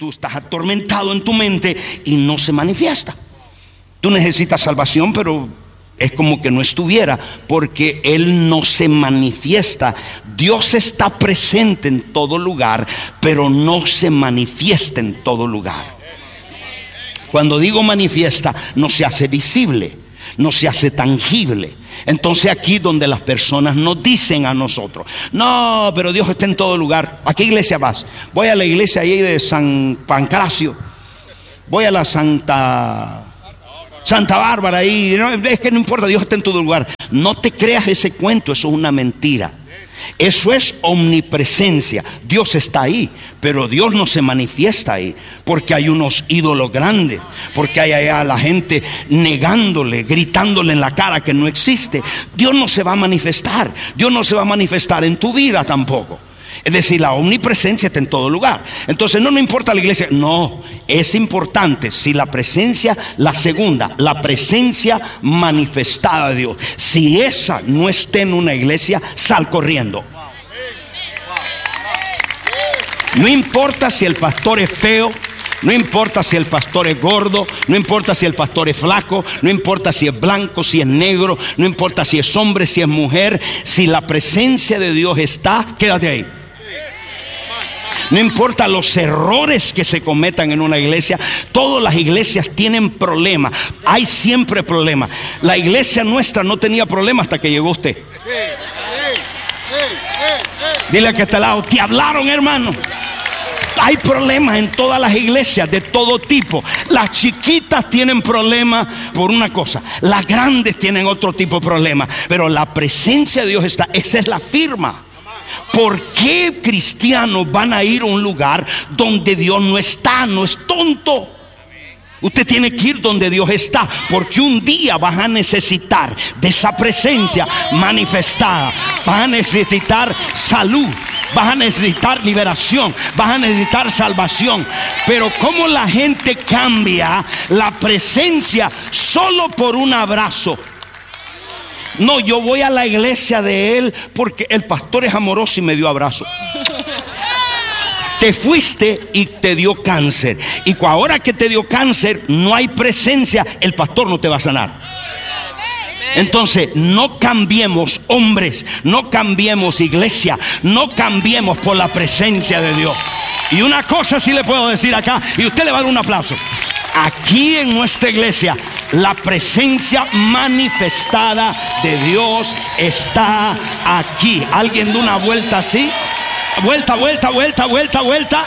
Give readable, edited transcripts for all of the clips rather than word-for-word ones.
tú estás atormentado en tu mente y no se manifiesta. Tú necesitas salvación, pero es como que no estuviera, porque Él no se manifiesta. Dios está presente en todo lugar, pero no se manifiesta en todo lugar. Cuando digo manifiesta, no se hace visible, no se hace tangible. Entonces aquí donde las personas nos dicen a nosotros: no, pero Dios está en todo lugar. ¿A qué iglesia vas? Voy a la iglesia ahí de San Pancracio, voy a la Santa Bárbara ahí. No, es que no importa, Dios está en todo lugar. No te creas ese cuento, eso es una mentira. Eso es omnipresencia. Dios está ahí, pero Dios no se manifiesta ahí, porque hay unos ídolos grandes, porque hay allá la gente negándole, gritándole en la cara que no existe. Dios no se va a manifestar. Dios no se va a manifestar en tu vida tampoco. Es decir, la omnipresencia está en todo lugar. Entonces no importa la iglesia. No, es importante si la presencia, la segunda, la presencia manifestada de Dios, si esa no está en una iglesia, sal corriendo. No importa si el pastor es feo, no importa si el pastor es gordo, no importa si el pastor es flaco, no importa si es blanco, si es negro, no importa si es hombre, si es mujer. Si la presencia de Dios está, quédate ahí. No importa los errores que se cometan en una iglesia. Todas las iglesias tienen problemas. Hay siempre problemas. La iglesia nuestra no tenía problemas hasta que llegó usted. Dile a que está al lado: te hablaron, hermano. Hay problemas en todas las iglesias de todo tipo. Las chiquitas tienen problemas por una cosa, las grandes tienen otro tipo de problemas. Pero la presencia de Dios está. Esa es la firma. ¿Por qué cristianos van a ir a un lugar donde Dios no está? No es tonto. Usted tiene que ir donde Dios está, porque un día vas a necesitar de esa presencia manifestada. Vas a necesitar salud, vas a necesitar liberación, vas a necesitar salvación. Pero ¿cómo la gente cambia la presencia solo por un abrazo? No, yo voy a la iglesia de él porque el pastor es amoroso y me dio abrazo. Te fuiste y te dio cáncer, y ahora que te dio cáncer no hay presencia, el pastor no te va a sanar. Entonces no cambiemos, hombres, no cambiemos, iglesia, no cambiemos por la presencia de Dios. Y una cosa sí le puedo decir acá, y usted le va a dar un aplauso. Aquí en nuestra iglesia la presencia manifestada de Dios está aquí. ¿Alguien da una vuelta así? Vuelta, vuelta, vuelta, vuelta, vuelta.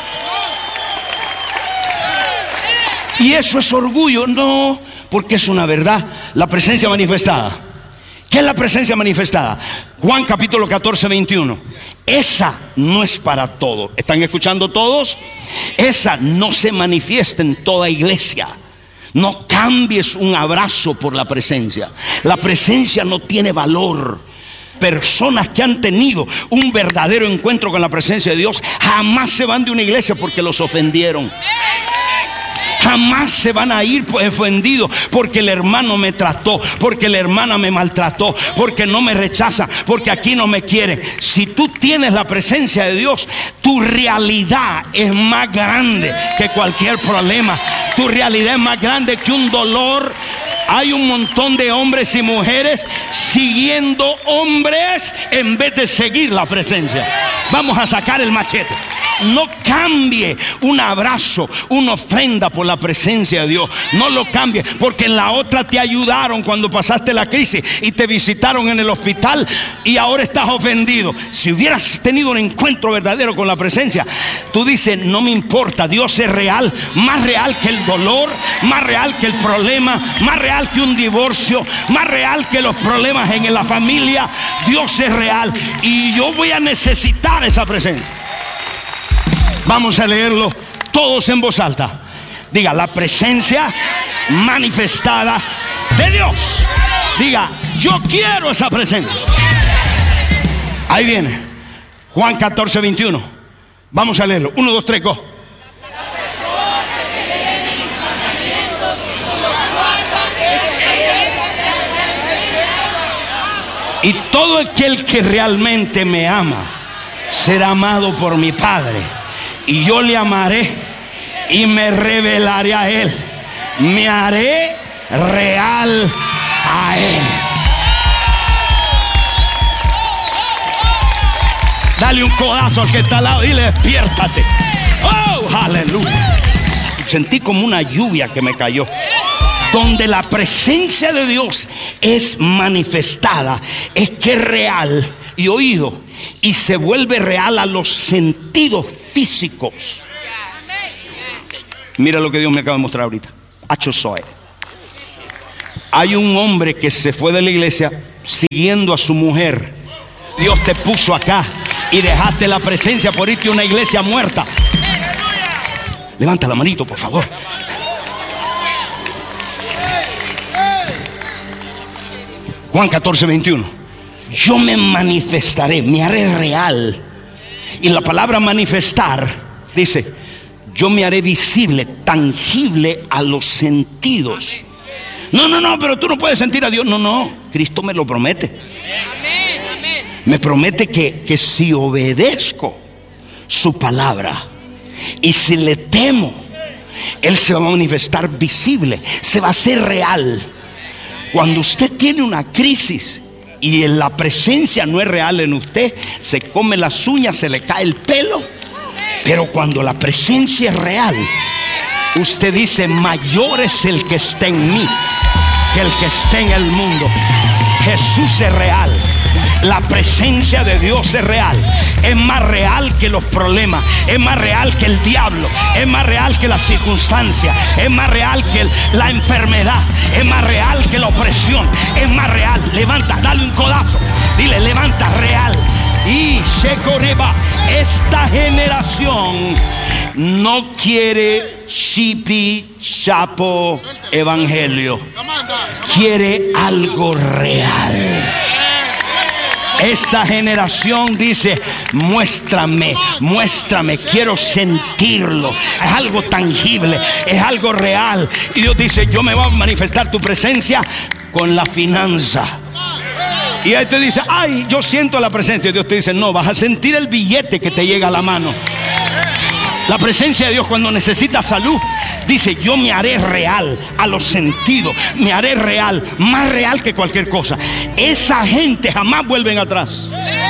¿Y eso es orgullo? No, porque es una verdad. La presencia manifestada. ¿Qué es la presencia manifestada? Juan capítulo 14, 21. Esa no es para todos. ¿Están escuchando todos? Esa no se manifiesta en toda iglesia. No cambies un abrazo por la presencia. La presencia no tiene valor. Personas que han tenido un verdadero encuentro con la presencia de Dios jamás se van de una iglesia porque los ofendieron. Jamás se van a ir ofendidos porque el hermano me trató, porque la hermana me maltrató, porque no me rechaza, porque aquí no me quiere. Si tú tienes la presencia de Dios, tu realidad es más grande que cualquier problema. Tu realidad es más grande que un dolor. Hay un montón de hombres y mujeres siguiendo hombres en vez de seguir la presencia. Vamos a sacar el machete. No cambie un abrazo, una ofrenda por la presencia de Dios. No lo cambie, porque en la otra te ayudaron cuando pasaste la crisis y te visitaron en el hospital y ahora estás ofendido. Si hubieras tenido un encuentro verdadero con la presencia, tú dices: no me importa, Dios es real, más real que el dolor, más real que el problema, más real que un divorcio, más real que los problemas en la familia. Dios es real y yo voy a necesitar esa presencia. Vamos a leerlo todos en voz alta. Diga: la presencia manifestada de Dios. Diga: yo quiero esa presencia. Ahí viene Juan 14, 21. Vamos a leerlo. 1, 2, 3, go. Y todo aquel que realmente me ama será amado por mi Padre, y yo le amaré y me revelaré a Él. Me haré real a Él. Dale un codazo al que está al lado y dile: despiértate. Oh, aleluya. Sentí como una lluvia que me cayó. Donde la presencia de Dios es manifestada, es que es real y oído, y se vuelve real a los sentidos físicos. Mira lo que Dios me acaba de mostrar ahorita. Hay un hombre que se fue de la iglesia siguiendo a su mujer. Dios te puso acá y dejaste la presencia por irte a una iglesia muerta. Levanta la manito, por favor. Juan 14, 21. Yo me manifestaré, me haré real. Y la palabra manifestar dice: yo me haré visible, tangible a los sentidos. No, pero tú no puedes sentir a Dios. No, Cristo me lo promete. Me promete que si obedezco su palabra y si le temo, Él se va a manifestar visible, se va a hacer real. Cuando usted tiene una crisis y la presencia no es real en usted, se come las uñas, se le cae el pelo. Pero cuando la presencia es real, usted dice: mayor es el que está en mí que el que está en el mundo. Jesús es real. La presencia de Dios es real. Es más real que los problemas, es más real que el diablo, es más real que las circunstancias, es más real que la enfermedad, es más real que la opresión, es más real. Levanta, dale un codazo, dile: levanta, real. Y se correba. Esta generación no quiere chipi chapo evangelio, quiere algo real. Esta generación dice: muéstrame, quiero sentirlo. Es algo tangible, es algo real. Y Dios dice: yo me voy a manifestar tu presencia con la finanza. Y ahí te dice: ay, yo siento la presencia. Y Dios te dice: no, vas a sentir el billete que te llega a la mano. La presencia de Dios, cuando necesitas salud, dice: yo me haré real a los sentidos, me haré real, más real que cualquier cosa. Esa gente jamás vuelven atrás.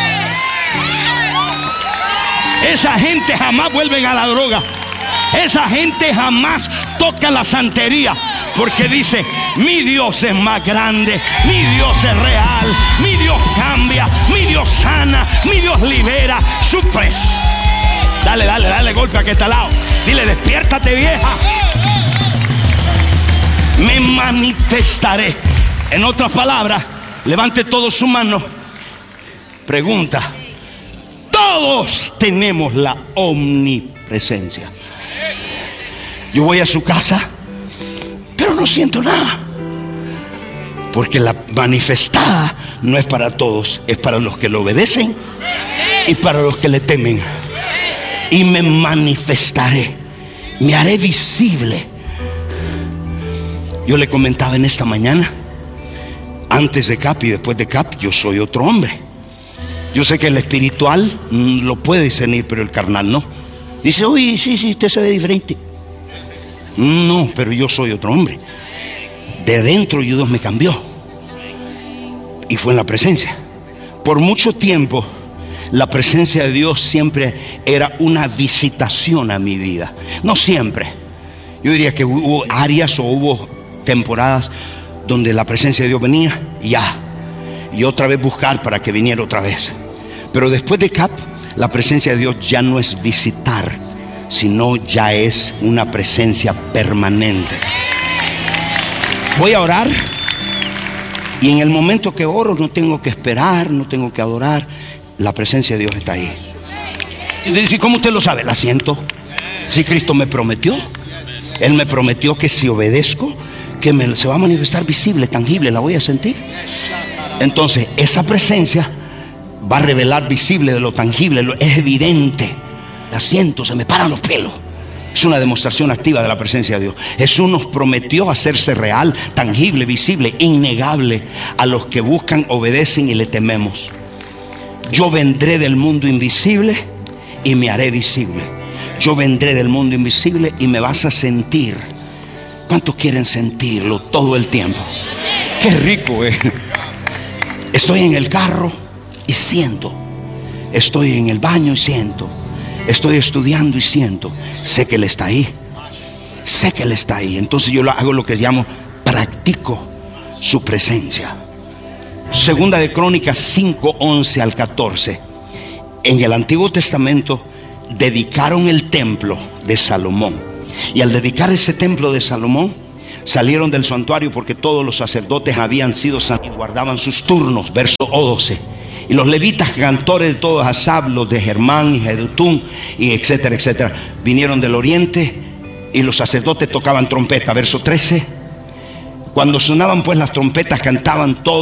Esa gente jamás vuelven a la droga. Esa gente jamás toca la santería, porque dice: mi Dios es más grande, mi Dios es real, mi Dios cambia, mi Dios sana, mi Dios libera. Su presencia. Dale golpe a que está al lado. Dile: despiértate, vieja. Me manifestaré. En otras palabras, levante todos su mano. Pregunta: todos tenemos la omnipresencia. Yo voy a su casa, pero no siento nada, porque la manifestada no es para todos, es para los que lo obedecen y para los que le temen. Y me manifestaré, me haré visible. Yo le comentaba en esta mañana, antes de CAP y después de CAP, yo soy otro hombre. Yo sé que el espiritual lo puede discernir, pero el carnal no. Dice: uy, sí, usted se ve diferente. No, pero yo soy otro hombre. De dentro Dios me cambió. Y fue en la presencia. Por mucho tiempo la presencia de Dios siempre era una visitación a mi vida. No siempre. Yo diría que hubo áreas o hubo temporadas donde la presencia de Dios venía y otra vez buscar para que viniera otra vez. Pero después de CAP, la presencia de Dios ya no es visitar, sino ya es una presencia permanente. Voy a orar, y en el momento que oro no tengo que esperar, no tengo que adorar. La presencia de Dios está ahí. ¿Y cómo usted lo sabe? La siento. Si Cristo me prometió, Él me prometió que si obedezco, que se va a manifestar visible, tangible, la voy a sentir. Entonces esa presencia va a revelar visible de lo tangible, es evidente. La siento, se me paran los pelos. Es una demostración activa de la presencia de Dios. Jesús nos prometió hacerse real, tangible, visible, innegable a los que buscan, obedecen y le tememos. Yo vendré del mundo invisible y me haré visible. Yo vendré del mundo invisible y me vas a sentir. ¿Cuántos quieren sentirlo todo el tiempo? Qué rico, Estoy en el carro y siento. Estoy en el baño y siento. Estoy estudiando y siento. Sé que Él está ahí. Sé que Él está ahí. Entonces yo hago lo que llamo, practico su presencia. Segunda de Crónicas 5, 11 al 14. En el Antiguo Testamento dedicaron el templo de Salomón. Y al dedicar ese templo de Salomón, salieron del santuario porque todos los sacerdotes habían sido santos y guardaban sus turnos. Verso 12. Y los levitas, cantores de todos, Asaf, los de Germán y Jedutún, y etcétera, etcétera, vinieron del oriente, y los sacerdotes tocaban trompeta. Verso 13. Cuando sonaban pues las trompetas, cantaban todos